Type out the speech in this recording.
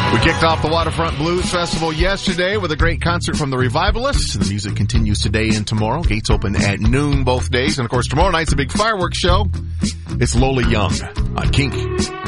We kicked off the Waterfront Blues Festival yesterday with a great concert from the Revivalists. The music continues today and tomorrow. Gates open at noon both days. And, of course, tomorrow night's a big fireworks show. It's Lola Young on Kink.